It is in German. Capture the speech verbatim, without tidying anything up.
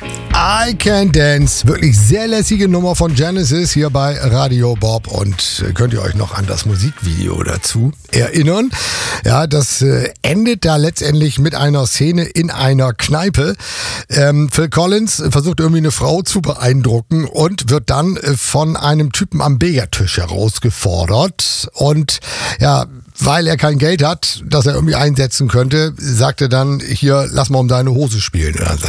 I Can Dance, wirklich sehr lässige Nummer von Genesis hier bei Radio Bob. Und könnt ihr euch noch an das Musikvideo dazu erinnern? Ja, das äh, endet da letztendlich mit einer Szene in einer Kneipe. Ähm, Phil Collins versucht irgendwie eine Frau zu beeindrucken und wird dann äh, von einem Typen am Billardtisch herausgefordert. Und ja, weil er kein Geld hat, das er irgendwie einsetzen könnte, sagt er dann, hier, lass mal um deine Hose spielen.